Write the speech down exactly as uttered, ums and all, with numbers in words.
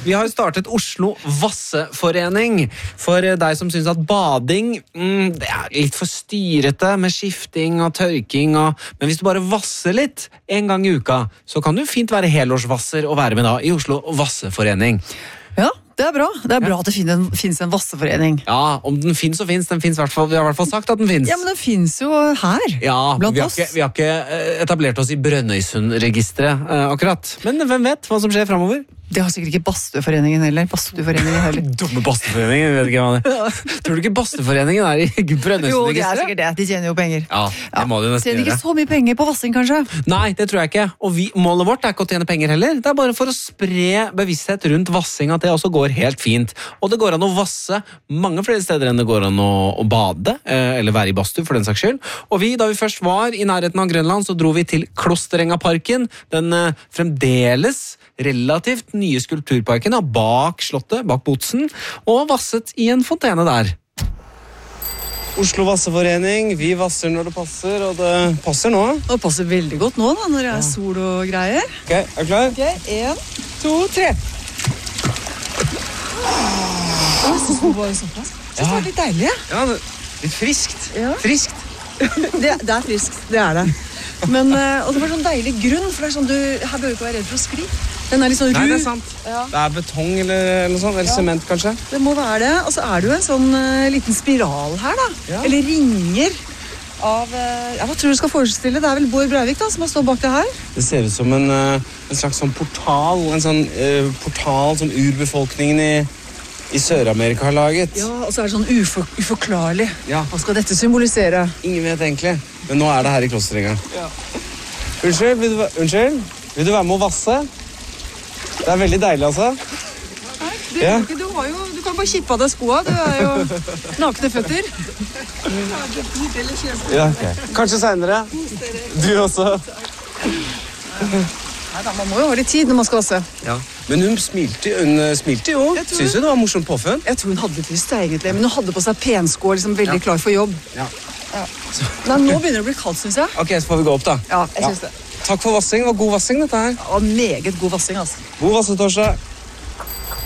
Vi har startet Oslo Vasseforening. For deg som synes at bading mm, det er litt for styrete med skifting og tørking. Og, men hvis du bare vasser litt en gang i uka, så kan du fint være helårsvasser og være med da i Oslo Vasseforening. Ja, det er bra. Det er bra at det finnes en vasseforening. Ja, om den finnes og finnes, den finnes hvert fall, vi har i hvert fall sagt at den finnes. Ja, men den finnes jo her, ja, blant vi har oss. Ikke, vi har ikke etablert oss i Brønnøysund-registeret uh, akkurat. Men hvem vet hva som skjer fremover? Det har sikkert ikke Bastuforeningen heller. Bastuforeningen heller. Dumme Bastuforeningen, vet ikke hva det er. Tror du ikke Bastuforeningen er i Brønnøysund-registeret? Jo, det er sikkert det. De tjener jo penger. Ja, det må de nesten Tjener ikke gjøre. så mye penger på vassing, kanskje? Nei, det tror jeg ikke. Og vi, målet vårt er ikke å tjene penger heller. Det er bare for å spre bevissthet rundt vassing at det også går helt fint. Og det går an å vasse mange flere steder enn det går an å, å bade, eh, eller være i badstue for den saks skyld. Og vi, da vi først var i nærheten av Grønland, så dro vi til Klosterengaparken, den eh, fremdeles relativt nye skulpturparken da, bak slottet, bak Botsen, og vasset i en fontene der. Oslo Vasseforening, vi vasser når det passer, og det passer nå. Det passer veldig godt nå da, når det er sol og greier. Ok, er du klar? Ok, en, to, tre. Åh, jeg synes det var såpass. Jeg synes det var litt deilig. Ja, litt friskt. Ja. Friskt. Det, det er friskt, det er det. Men, uh, og det var sånn deilig grunn, for det er sånn, du, her bør du ikke være redd for å skli. Den er litt sånn ru. Nei, det er sant. Ja. Det er betong eller, eller sånn, eller Ja. sement kanskje. Det må være det. Og så er det jo en sånn uh, liten spiral her da. Ja. Eller ringer av, uh, ja, hva tror du skal forestille? Det er vel Bård Breivik da, som har stått bak det her. Det ser ut som en, uh, en slags sånn portal, en sånn uh, portal som urbefolkningen i, i Sør-Amerika har laget. Ja, og så er det sånn ufor, uforklarlig. Ja. Hva skal dette symbolisere? Ingen vet egentlig, men nå er det her i Klosterenga. Ja. Unnskyld, vil du, va- unnskyld, vil du være med å vasse? Det er veldig deilig, altså. Nei, du, Ja. du, har jo, du kan bare kippe av deg skoa, du er jo nakne føtter. Ja, ok. Kanskje senere. Du også. Neida, man må jo ha litt tid når man skal vasse. Ja. Men hun smilte, hun eh, smilte jo. Jeg tror- Synes du det var morsomt påfunn? Jeg tror hun hadde litt lyst egentlig, men hun hadde på seg pensko og liksom veldig Ja. klar for jobb. Ja. Nei, nå begynner det å bli kaldt, synes jeg. Ok, så får vi gå opp da. Ja, jeg synes det. Takk for vassing, det var god vassing dette her. Ja, meget god vassing, altså. God vassetorsdag.